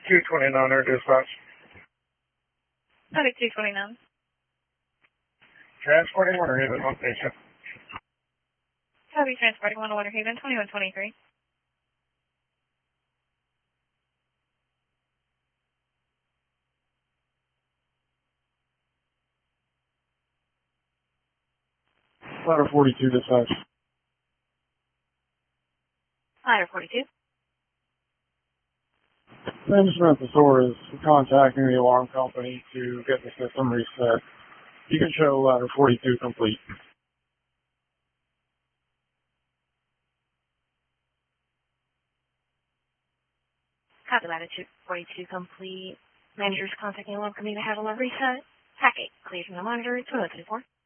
229 or dispatch. Copy 229. Transporting Winter Haven, one patient. Copy transporting one Winter Haven, 2123. Ladder 42 dispatch. Ladder 42. Management of the store is contacting the alarm company to get the system reset. You can show ladder 42 complete. Copy ladder 42 complete. Managers contacting alarm company to have alarm reset. Packet cleared from the monitor, 2024.